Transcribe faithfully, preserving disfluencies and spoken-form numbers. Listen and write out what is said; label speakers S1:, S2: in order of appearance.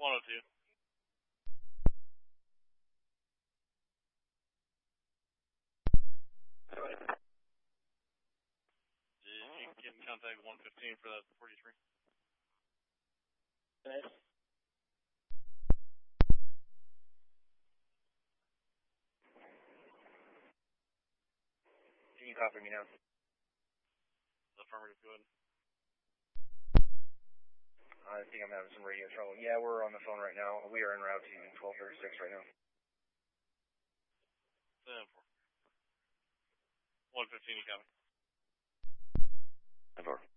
S1: one oh two. Did you get in contact with one fifteen for that forty-three?
S2: Nice. Can you copy me now?
S1: Affirmative, go ahead.
S2: I think I'm having some radio trouble. Yeah, we're on the phone right now. We are en route to twelve thirty-six right now.
S1: seven four. one fifteen, you copy?
S2: ten four.